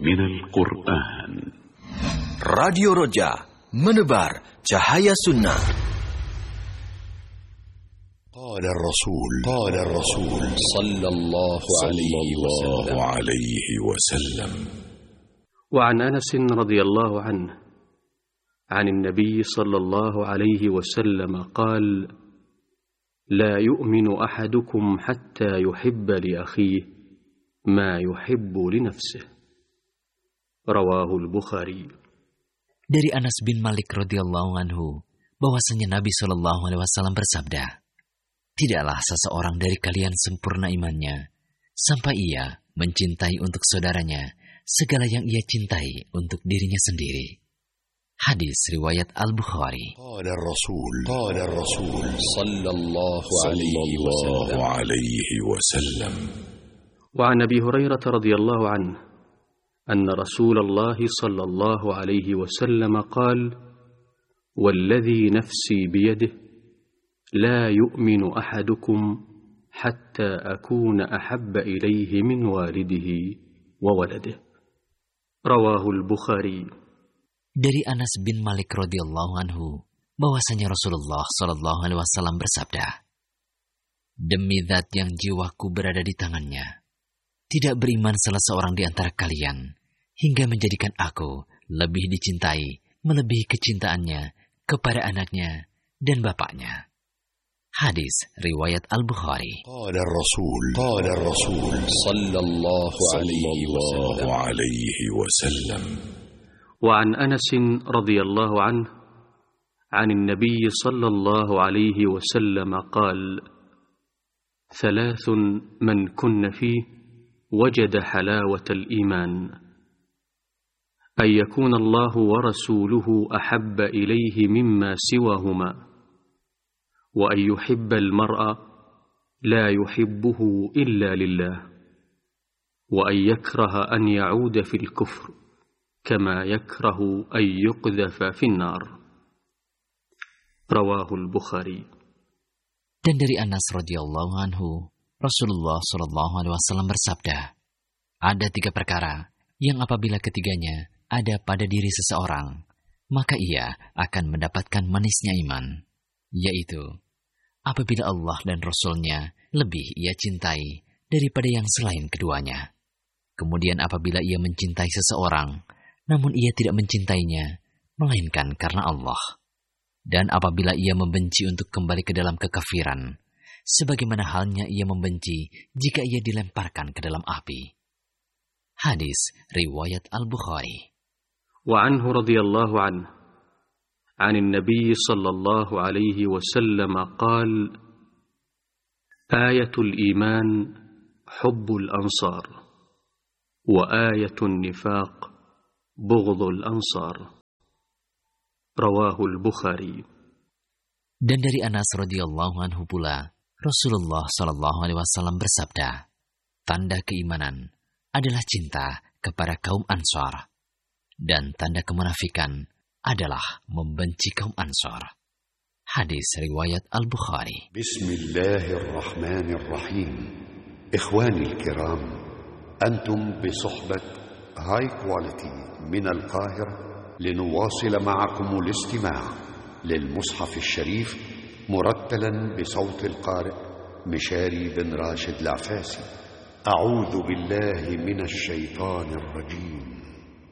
من القرآن. راديو رجا menebar cahaya sunnah. قال الرسول صلى الله عليه وسلم. وعن أنس رضي الله عنه عن النبي صلى الله عليه وسلم قال: لا يؤمن أحدكم حتى يحب لأخيه ما يحب لنفسه. رواه البخاري. Dari Anas bin Malik radhiyallahu anhu bahwasanya Nabi sallallahu alaihi wasallam bersabda, tidaklah seseorang dari kalian sempurna imannya sampai ia mencintai untuk saudaranya segala yang ia cintai untuk dirinya sendiri. Hadis riwayat Al-Bukhari. قال الرسول صلى الله عليه وسلم. وعن أبي هريرة رضي الله عنه أن رسول الله صلى الله عليه وسلم قال: والذي نفسي بيده لا يؤمن أحدكم حتى أكون أحب إليه من والده وولده. رواه البخاري. Dari Anas bin Malik radhiyallahu anhu bahwasanya Rasulullah sallallahu alaihi wasallam bersabda, demi zat yang jiwaku berada di tangannya, tidak beriman salah seorang di antara kalian hingga menjadikan aku lebih dicintai melebihi kecintaannya kepada anaknya dan bapaknya. Hadis riwayat Al-Bukhari. قال الرسول صلى الله عليه وسلم. وعن أنس رضي الله عنه عن النبي صلى الله عليه وسلم قال: ثلاث من كن فيه وجد حلاوة الإيمان: أن يكون الله ورسوله أحب إليه مما سواهما، وأن يحب المرء لا يحبه إلا لله، وأن يكره أن يعود في الكفر كما يكره أن يقذف في النار. رواه البخاري. Dan dari Anas radhiyallahu anhu, Rasulullah sallallahu alaihi wasallam bersabda, ada 3 perkara yang apabila ketiganya ada pada diri seseorang, maka ia akan mendapatkan manisnya iman, yaitu apabila Allah dan Rasul-Nya lebih ia cintai daripada yang selain keduanya. Kemudian apabila ia mencintai seseorang, namun ia tidak mencintainya, melainkan karena Allah. Dan apabila ia membenci untuk kembali ke dalam kekafiran, sebagaimana halnya ia membenci jika ia dilemparkan ke dalam api. Hadis riwayat Al-Bukhari. وعنه رضي الله عنه عن النبي صلى الله عليه وسلم قال: آية الإيمان حب الأنصار، وآية النفاق بغض الأنصار. رواه البخاري. Dan dari Anas radhiyallahu anhu pula, Rasulullah sallallahu alaihi wasallam bersabda, tanda keimanan adalah cinta kepada kaum Ansar, dan tanda kemunafikan adalah membenci kaum Ansar. Hadis riwayat Al-Bukhari. Bismillahirrahmanirrahim. Ikhwani al-kiram, antum بصحبة high quality من القاهرة لنواصل معكم الاستماع للمصحف الشريف مرتلا بصوت القارئ مشاري بن راشد العفاسي. أعوذ بالله من الشيطان الرجيم.